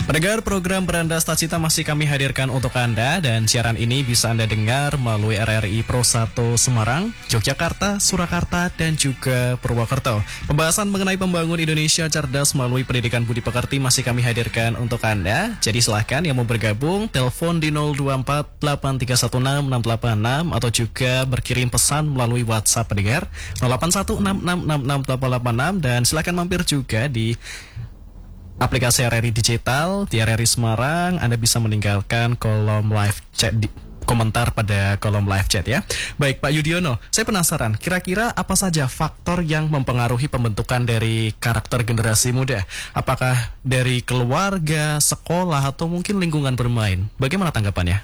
Pendengar program Beranda Stacita masih kami hadirkan untuk Anda dan siaran ini bisa Anda dengar melalui RRI Pro 1 Semarang, Yogyakarta, Surakarta, dan juga Purwokerto. Pembahasan mengenai pembangun Indonesia cerdas melalui pendidikan budi pekerti masih kami hadirkan untuk Anda. Jadi silahkan yang mau bergabung, telepon di 02483166686 atau juga berkirim pesan melalui WhatsApp pendengar 0816666886 dan silahkan mampir juga di aplikasi RRI Digital di RRI Semarang. Anda bisa meninggalkan kolom live chat komentar pada kolom live chat ya. Baik Pak Yudiono, saya penasaran kira-kira apa saja faktor yang mempengaruhi pembentukan dari karakter generasi muda? Apakah dari keluarga, sekolah, atau mungkin lingkungan bermain? Bagaimana tanggapannya?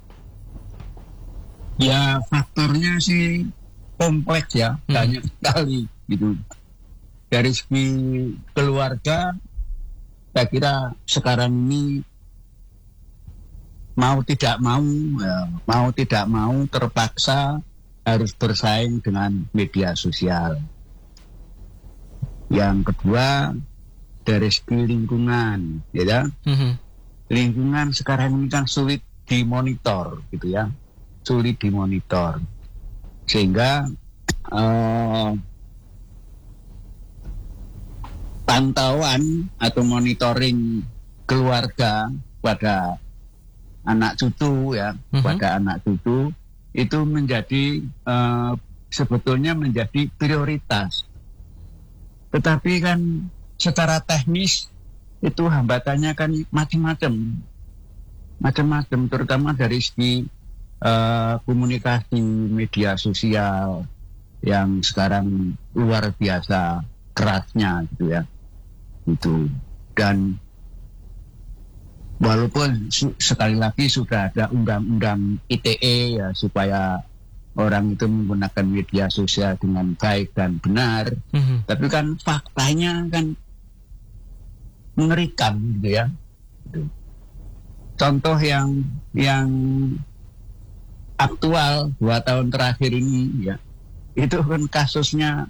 Ya faktornya sih kompleks ya, banyak sekali gitu. Dari segi keluarga, saya kira sekarang ini mau tidak mau terpaksa harus bersaing dengan media sosial. Yang kedua dari segi lingkungan, ya. Lingkungan sekarang ini kan sulit dimonitor, gitu ya, sulit dimonitor, sehingga pantauan atau monitoring keluarga pada anak cucu ya, pada anak cucu itu menjadi sebetulnya menjadi prioritas. Tetapi kan secara teknis itu hambatannya kan macam-macam, terutama dari segi komunikasi media sosial yang sekarang luar biasa kerasnya gitu ya. Itu dan walaupun sekali lagi sudah ada undang-undang ITE ya supaya orang itu menggunakan media sosial dengan baik dan benar, tapi kan faktanya kan mengerikan gitu ya. Contoh yang aktual 2 tahun terakhir ini ya, itu kan kasusnya